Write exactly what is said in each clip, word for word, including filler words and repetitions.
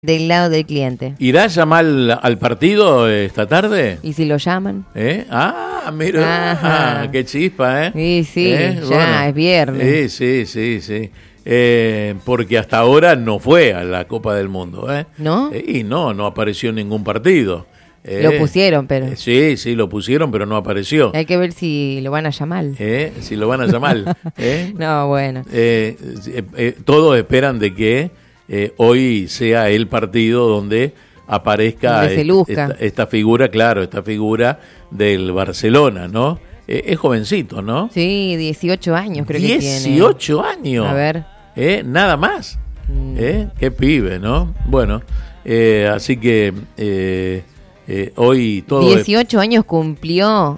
del lado del cliente. ¿Irá a llamar al, al partido esta tarde? ¿Y si lo llaman? ¿Eh? Ah, mira, ah, qué chispa, ¿eh? Sí, sí, ¿Eh? ya Bueno, es viernes. Sí, sí, sí, sí. Eh, porque hasta ahora no fue a la Copa del Mundo, ¿eh? ¿No? Eh, y no, no apareció en ningún partido. Eh, Lo pusieron, pero... eh, sí, sí, lo pusieron, pero no apareció. Hay que ver si lo van a llamar. Eh, si lo van a llamar. ¿Eh? No, bueno. Eh, eh, eh, todos esperan de que eh, hoy sea el partido donde aparezca Donde se est- luzca. esta, esta figura, claro, esta figura del Barcelona, ¿no? Eh, es jovencito, ¿no? Sí, dieciocho años creo que tiene. dieciocho años. A ver. Eh, nada más. Mm. Eh, qué pibe, ¿no? Bueno, eh, así que eh, eh, hoy todo... dieciocho años cumplió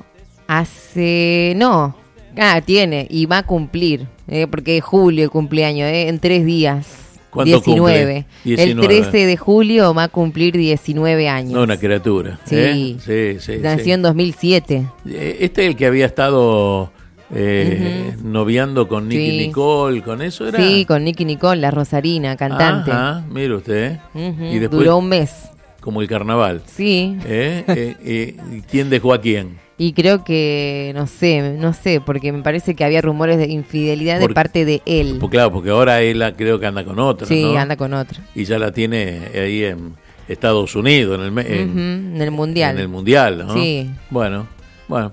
hace... No, ah, tiene y va a cumplir, eh, porque es julio el cumpleaños, eh, en tres días. ¿Cuánto diecinueve. cumple? diecinueve. El trece de julio va a cumplir diecinueve años. No, una criatura. Sí. ¿eh? Sí, sí, Nació sí. en dos mil siete. Eh, Este es el que había estado eh, noviando con Nicky Sí. Nicole, ¿con eso era? Sí, con Nicky Nicole, la Rosarina, cantante. Ajá, mire usted. Ujú, Y después, duró un mes. como el carnaval. Sí. ¿Eh? Eh, eh, ¿Quién dejó a quién? Y creo que, no sé, no sé, porque me parece que había rumores de infidelidad Por- de parte de él. Pues claro, porque ahora él ah, creo que anda con otra, Sí, ¿no? anda con otro. Y ya la tiene ahí en Estados Unidos, en el, me- en, Ujú, en el Mundial. en el Mundial, ¿no? Sí. Bueno, bueno.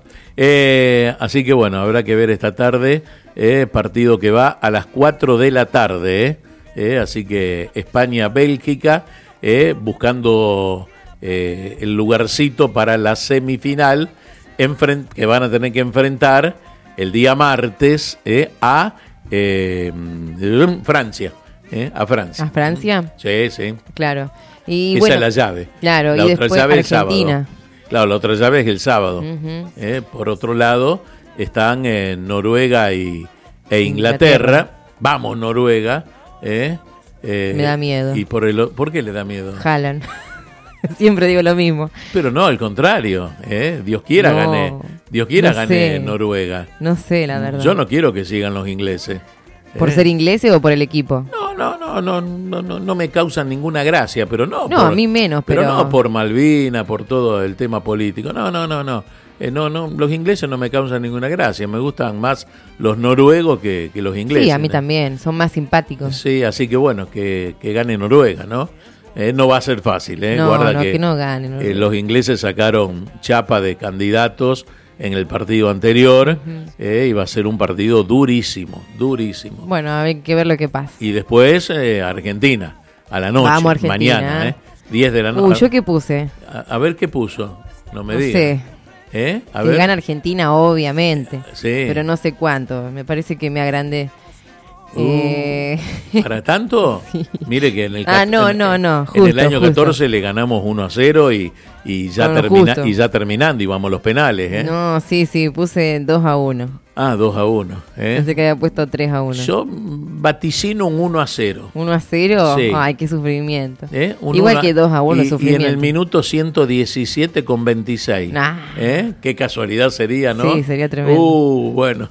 Eh, así que bueno, habrá que ver esta tarde, eh, partido que va a las cuatro de la tarde, eh, eh, así que España-Bélgica, eh, buscando eh, el lugarcito para la semifinal, enfren- que van a tener que enfrentar el día martes eh, a eh, Francia, eh, a Francia. ¿A Francia? Sí, sí. Claro. Y Esa bueno, es la llave. claro, la y otra después llave es el Argentina. sábado. Claro, la otra llave es el sábado. Ujú. Eh, por otro lado, están eh, Noruega y, e Inglaterra. Inglaterra. Vamos, Noruega. eh, eh, Me da miedo. ¿Y por, el, o- por qué le da miedo? Jalan. Siempre digo lo mismo. Pero no, al contrario. eh, Dios quiera No, gane, Dios quiera no gane sé. Noruega. No sé, la verdad. Yo no quiero que sigan los ingleses. ¿Por eh. ser ingleses o por el equipo? No, no, no, no, no, no, no me causan ninguna gracia, pero no. No, a mí menos, pero- no por Malvina, por todo el tema político. No, no, no, no. Eh, no, no, los ingleses no me causan ninguna gracia. Me gustan más los noruegos que, que los ingleses. Sí, a mí ¿no? también. Son más simpáticos. Sí, así que bueno, que, que gane Noruega, ¿no? Eh, no va a ser fácil, ¿eh? No, Guarda no, que, que no gane Noruega. eh, los ingleses sacaron chapa de candidatos en el partido anterior, eh, y va a ser un partido durísimo, durísimo. Bueno, hay que ver lo que pasa. Y después eh, Argentina, a la noche, Vamos, Argentina. mañana, ¿eh? diez de la Uy, noche. ¿yo qué puse? A, a ver qué puso, no me No digas. sé. ¿Eh? A Que ver. gana Argentina, obviamente. Sí. Pero no sé cuánto. Me parece que me agrandé. Uh, Eh, ¿Para tanto? Mire que en el, Ah, cat- no, en- no, no, en justo, el año justo. catorce le ganamos uno a cero y, y, ya No, no, termina, justo. y ya terminando, y vamos a los penales. ¿eh? No, sí, sí, puse dos a uno. Ah, dos a uno. ¿eh? Pensé que había puesto tres a uno. Yo vaticino un uno a cero. ¿uno a cero? Sí. Ay, qué sufrimiento. ¿eh? Un Igual uno a- que dos a uno, y, y en sufrimiento. el minuto ciento diecisiete con veintiséis. Nah. ¿Eh? Qué casualidad sería, ¿no? Sí, sería tremendo. Uh, bueno.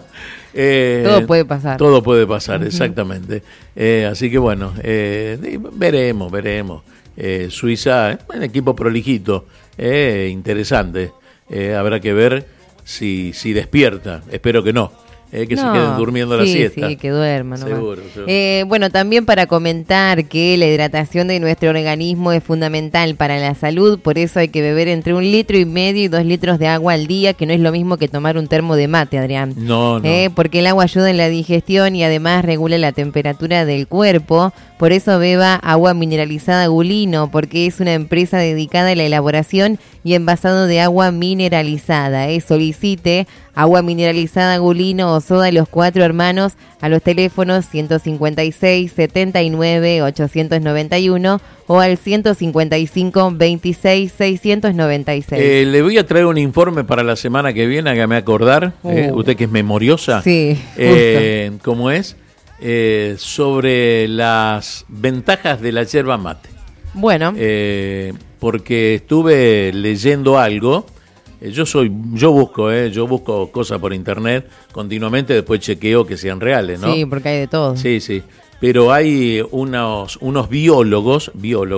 Eh, Todo puede pasar. Todo puede pasar, exactamente. Eh, así que bueno, eh, y veremos, veremos. Eh, Suiza, eh, un equipo prolijito, eh, interesante. Eh, habrá que ver si, si despierta. Espero que no. Eh, que No, se queden durmiendo la sí, siesta. Sí, que duerman. nomás. Seguro, seguro. Eh, bueno, también para comentar que la hidratación de nuestro organismo es fundamental para la salud, por eso hay que beber entre un litro y medio y dos litros de agua al día, que no es lo mismo que tomar un termo de mate, Adrián. No, no. Eh, porque el agua ayuda en la digestión y además regula la temperatura del cuerpo. Por eso beba agua mineralizada Gulino, porque es una empresa dedicada a la elaboración y envasado de agua mineralizada. Eh. Solicite agua mineralizada Gulino o soda Los Cuatro Hermanos a los teléfonos ciento cincuenta y seis, setenta y nueve, ochocientos noventa y uno o al ciento cincuenta y cinco, veintiséis, seiscientos noventa y seis. Eh, le voy a traer un informe para la semana que viene, hágame acordar, eh, Uh. usted que es memoriosa, Sí, eh, ¿cómo es? Eh, sobre las ventajas de la yerba mate. Bueno, Eh, porque estuve leyendo algo, eh, yo soy, yo busco, eh, yo busco cosas por internet continuamente, después chequeo que sean reales, ¿no? sí, porque hay de todo. Sí, sí. pero hay unos, unos biólogos, biólogos